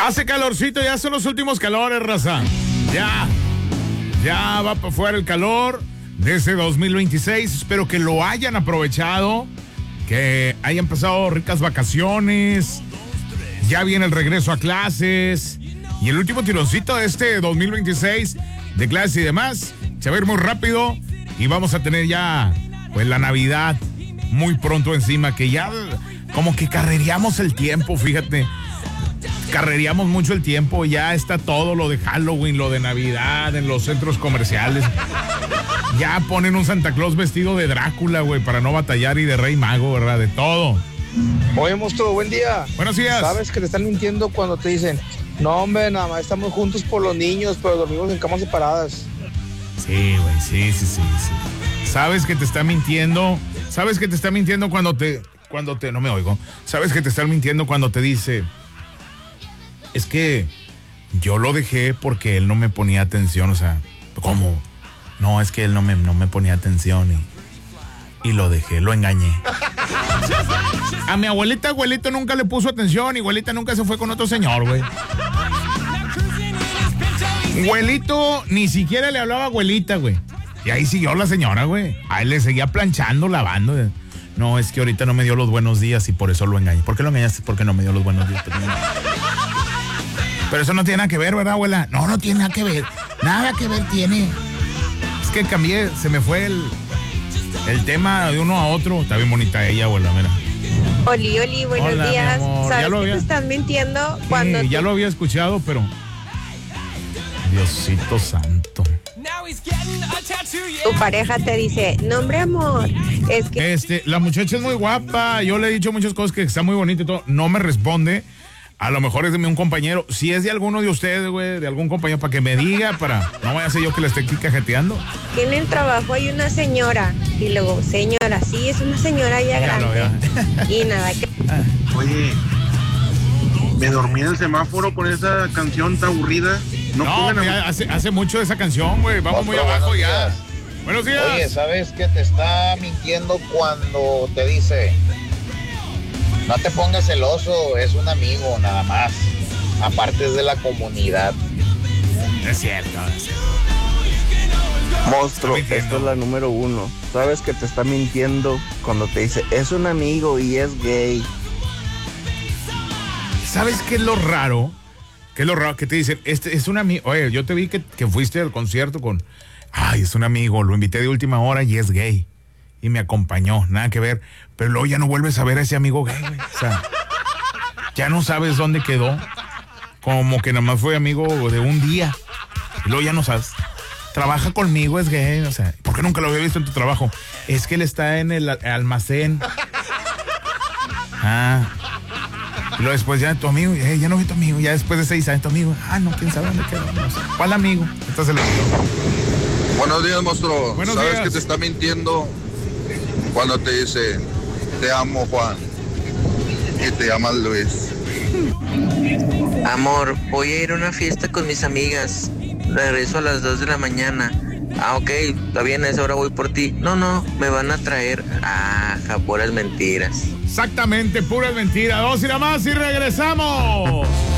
Hace calorcito, ya son los últimos calores, raza. Ya va para afuera el calor de ese 2026. Espero que lo hayan aprovechado, que hayan pasado ricas vacaciones. Ya viene el regreso a clases. Y el último tironcito de este 2026 de clases y demás se va a ir muy rápido. Y vamos a tener ya, pues, la Navidad muy pronto encima. Que ya como que carrereamos el tiempo, fíjate. Carrereamos mucho el tiempo. Ya está todo lo de Halloween, lo de Navidad en los centros comerciales. Ya ponen un Santa Claus vestido de Drácula, güey, para no batallar, y de Rey Mago, ¿verdad? De todo. Oye, monstruo, buen día. Buenos días. Sabes que te están mintiendo cuando te dicen, no, hombre, nada más estamos juntos por los niños, pero dormimos en camas separadas. Sí, güey, sí. Sabes que te está mintiendo. Sabes que te está mintiendo cuando te, no me oigo. Sabes que te están mintiendo cuando te dice, es que yo lo dejé porque él no me ponía atención. O sea, ¿cómo? No, es que él no me ponía atención y lo dejé, lo engañé. A mi abuelito nunca le puso atención. Abuelita nunca se fue con otro señor, güey. Abuelito ni siquiera le hablaba a abuelita, güey. Y ahí siguió la señora, güey. Ahí le seguía planchando, lavando. No, es que ahorita no me dio los buenos días y por eso lo engañé. ¿Por qué lo engañaste? Porque no me dio los buenos días. Pero eso no tiene nada que ver, ¿verdad, abuela? No tiene nada que ver. Nada que ver tiene. Es que cambié, se me fue el tema de uno a otro. Está bien bonita ella, abuela, mira. Oli, buenos Hola, días. mi amor. ¿Sabes que te están mintiendo cuando ya lo había escuchado, pero Diosito santo. tu pareja te dice, no, hombre, amor, es que... La muchacha es muy guapa. Yo le he dicho muchas cosas, que está muy bonita y todo. No me responde. A lo mejor es de un compañero. Si es de alguno de ustedes, güey, de algún compañero, para que me diga, para no vaya a ser yo que le esté aquí cajeteando. En el trabajo hay una señora. Y luego, señora, sí, es una señora ya grande. Y nada que... Oye, me dormí en el semáforo con esa canción tan aburrida. No, hace mucho de esa canción, güey. Vamos muy abajo ya. Buenos días. Oye, ¿sabes que te está mintiendo cuando te dice, no te pongas celoso, es un amigo nada más, aparte es de la comunidad? Es cierto. Monstruo, esto es la número 1. Sabes que te está mintiendo cuando te dice, es un amigo y es gay. ¿Sabes qué es lo raro? ¿Qué es lo raro? Que te dicen, es un amigo. Oye, yo te vi que fuiste al concierto con... Ay, es un amigo, lo invité de última hora y es gay. Y me acompañó, nada que ver. Pero luego ya no vuelves a ver a ese amigo gay, güey. O sea, ya no sabes dónde quedó. Como que nada más fue amigo de un día. Y luego ya no sabes. Trabaja conmigo, es gay. O sea, ¿por qué nunca lo había visto en tu trabajo? Es que él está en el almacén. Y luego después ya tu amigo, ya no vi tu amigo. Ya después de 6 años tu amigo. No, quién sabe dónde quedó. No sé. ¿Cuál amigo? Este es el amigo. Buenos días, monstruo. Buenos ¿Sabes días. que te está mintiendo cuando te dice, te amo, Juan, y te llamas Luis? Amor, voy a ir a una fiesta con mis amigas. Regreso a las 2 de la mañana. Ok, está bien, a esa hora voy por ti. No, me van a traer. Puras mentiras. Exactamente, puras mentiras. 2 y nada más y regresamos.